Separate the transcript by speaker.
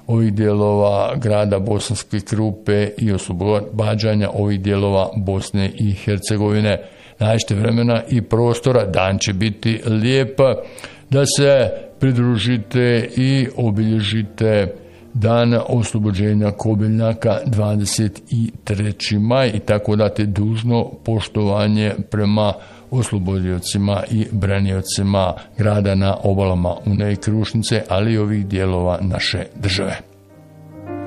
Speaker 1: ovih dijelova grada Bosanske Krupe i oslobađanja ovih dijelova Bosne i Hercegovine. Nađite vremena i prostora, dan će biti lijep, da se pridružite i obilježite dan oslobođenja Kobilnjaka 23. maj i tako date dužno poštovanje prema oslobodiocima i braniocima grada na obalama Une i Krušnice, ali i ovih dijelova naše države.